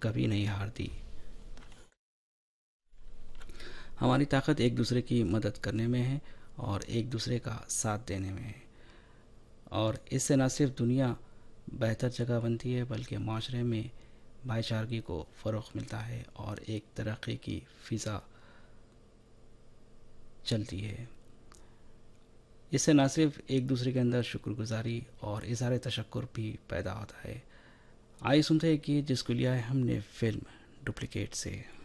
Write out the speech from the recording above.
कभी नहीं हारती। हमारी ताकत एक दूसरे की मदद करने में है और एक दूसरे का साथ देने में है। और इससे न सिर्फ दुनिया बेहतर जगह बनती है, बल्कि माशरे में भाईचारगी को फ़रोग़ मिलता है और एक तरक्की की फ़िज़ा चलती है। इससे न सिर्फ एक दूसरे के अंदर शुक्रगुजारी और इज़हार तशक्कुर भी पैदा होता है। आइए सुनते हैं कि जिसको लिया है हमने फ़िल्म डुप्लीकेट से।